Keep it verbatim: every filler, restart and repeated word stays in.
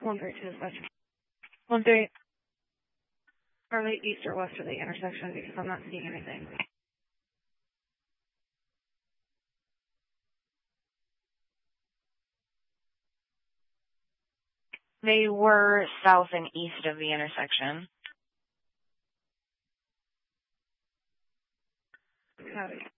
one three two is west. one three. Are they east or west of the intersection? Because I'm not seeing anything. They were south and east of the intersection. Copy.